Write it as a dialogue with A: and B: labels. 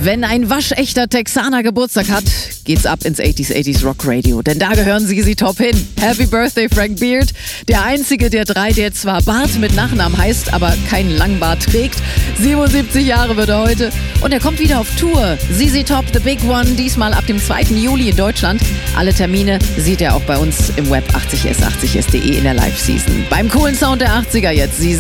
A: Wenn ein waschechter Texaner Geburtstag hat, geht's ab ins 80s Rock Radio. Denn da gehören ZZ Top hin. Happy Birthday Frank Beard. Der einzige der drei, der zwar Bart mit Nachnamen heißt, aber keinen Langbart trägt. 77 Jahre wird er heute. Und er kommt wieder auf Tour. ZZ Top, The Big One, diesmal ab dem 2. Juli in Deutschland. Alle Termine sieht er auch bei uns im Web 80s80s.de in der Live-Season. Beim coolen Sound der 80er jetzt ZZ